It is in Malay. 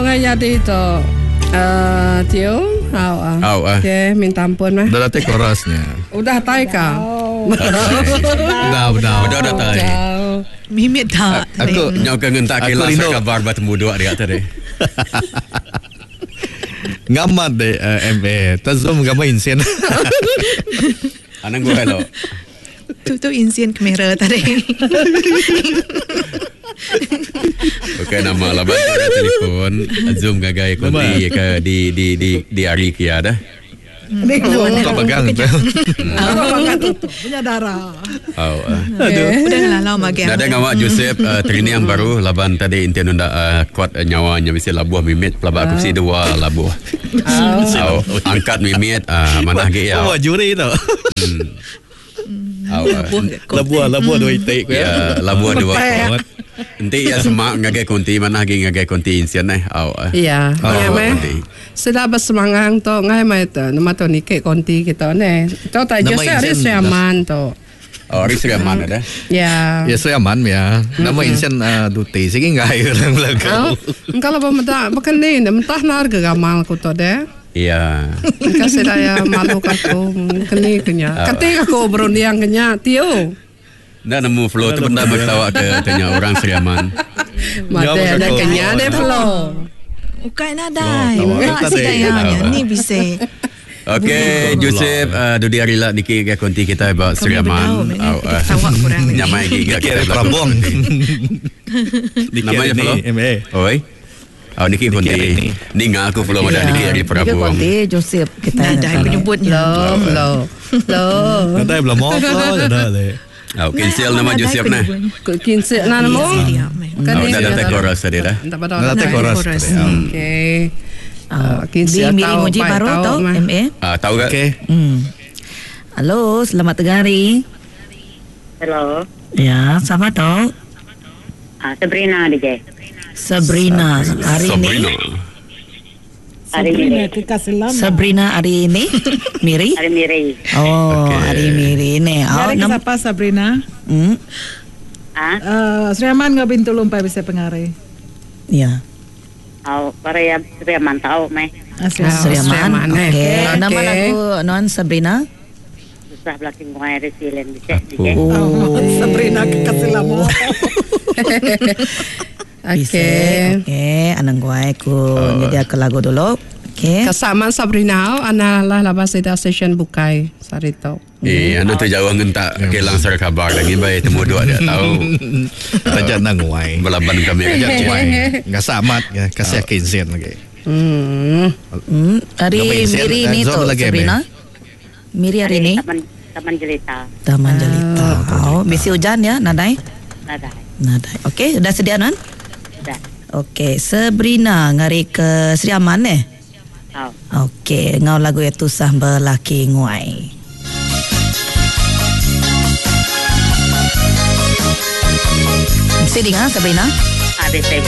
ngai jadi tu. Tio, okay, minta ampun mah. Dah datang korasnya. Udah tai kah? Udah tai. Mimit tak. Aku nyokan ngentak kelas kabar bertemu dua dia tadi. Ngamat deh MA. Tazom gamai insien. Anang gue hello. Tu insien kamera tadi. Okey, nama laban ada telefon Zoom gagai konti ke di hari kia dah. Kau pegang tu. Punya darah. Udah lalau mage. Ada ngawak Joseph training yang baru laban tadi intian unda kuat nyawanya mesti labuh mimit pelabak aku si dua labuh. Angkat mimit mana ge ya. Oh, juri tu. Labuh dua itik. Ya, labuh dua. Nanti ya semak ngagai konti mana lagi ngagai konti insian Iya, meh. Sudah bersemangat tu ngai mai tu nama tu nikah konti kita ni. Tu tak je hari Sriaman tu. Hari Sriaman ada. Ya. Ya Sriaman ya. Nama insian duti sih ngai orang belakang. Kalau pemerintah bukan ni, mentah narga gamal ku tu deh. Iya. Kasih saya malu aku keni kenya. Ketika aku berunding kenya Tio. Dah nemu flow tu benda bertawa ke tanya orang Sriaman. Mata ada kenya deh flow. Ukai nadai. Tak sedayanya ni bisa. Okey, Joseph dudi hari lah niki ke konti kita buat Sriaman. Tawa kurang. Nyamai gigi Kira Prabong. Namanya flow. MA. Oi. Niki konti. Ni ngaku flow ada niki hari Prabu. Konti Joseph kita Nadai menyebutnya. Lo. Nadai belum mau dah le. Cancel nama Joseph nah. Kinsel nama mo. Dah datang koras tadi dah. Dah datang koras. Okey. Kinsel Di miring uji baru tu MA. Tahu tak? Okey. Halo, selamat tengah hari. Hello. Ya, siapa tu? Sabrina DJ. Sabrina hari ini. Hari ini. Sabrina hari ini. Miri. Hari Miri. Oh, hari Miri ni. Dari siapa Sabrina? Sriaman nggak pintu lumpai bisa pengaruh. Ya. Para ya Sriaman tahu meh. Sriaman. Okey. Nama lagu non Sabrina. Susah belakang gua resilient bisa. Sabrina kasih lama. Okey, anang gue nyediakan lagu dulu. Okey. Kesamaan Sabrina analah labas ida session bukai sarito. Anda tu jauh ngentak kelang sar kabar lagi baik temu dua dia tahu. Raja nanguai. Belaban kami Raja tuai. Enggak samat ya, kasih kinsian lagi. Hari Miri ni tu Sabrina. Miri hari ni. Taman Jelita. Taman Jelita. Oh, misi hujan ya, Nadai? Nadai. Okey, sudah sedia non? Sudah. Okey, Sabrina ngari ke Sriaman eh? Okey, ngau lagu itu sah belaki nguai. Mesti dengar Sabrina? Bisa.